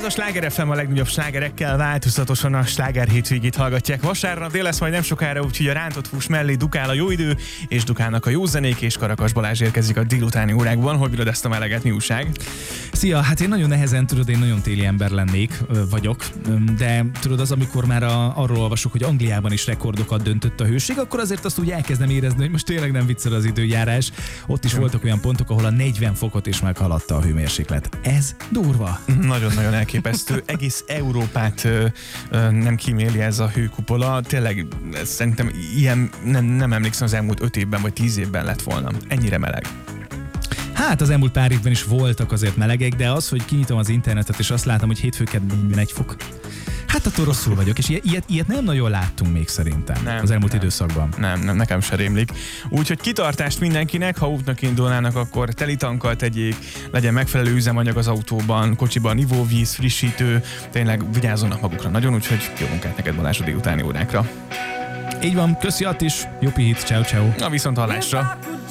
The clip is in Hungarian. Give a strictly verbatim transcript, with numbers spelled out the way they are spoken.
a Sláger ef em, a legnagyobb slágerekkel változatosan a Sláger hétvégét hallgatják. Vasárnap dél lesz majd nem sokára, úgyhogy a rántott hús mellé dukál a jó idő, és dukálnak a jó zenék, és Karakas Balázs érkezik a délutáni órákban. Hogy bírod ezt a meleget, mi újság? Szia, hát én nagyon nehezen, tudod, én nagyon téli ember lennék, vagyok, de tudod, az, amikor már a, arról olvasok, hogy Angliában is rekordokat döntött a hőség, akkor azért azt úgy elkezdem érezni, hogy most tényleg nem viccel az időjárás. Ott is voltak olyan pontok, ahol a negyven fokot is meghaladta a hőmérséklet. Ez durva. Nagyon-nagyon elképesztő. Egész Európát ö, ö, nem kíméli ez a hőkupola. Tényleg szerintem ilyen nem, nem emlékszem az elmúlt öt évben vagy tíz évben lett volna. Ennyire meleg. Hát az elmúlt pár évben is voltak azért melegek, de az, hogy kinyitom az internetet és azt látom, hogy hétfőkedden egy fok. Hát attól rosszul vagyok, és ilyet, ilyet nem nagyon láttunk még szerintem nem, az elmúlt nem, időszakban. Nem, nem, nekem se rémlik. Úgyhogy kitartást mindenkinek, ha útnak indulnának, akkor teli tankkal tegyék, legyen megfelelő üzemanyag az autóban, kocsiban ivóvíz, frissítő, tényleg vigyázzanak magukra nagyon, úgyhogy jó munkát neked Balázs a délutáni órákra. Így van, köszi Attis, jó pihit, ciao ciao. Na viszont hallásra.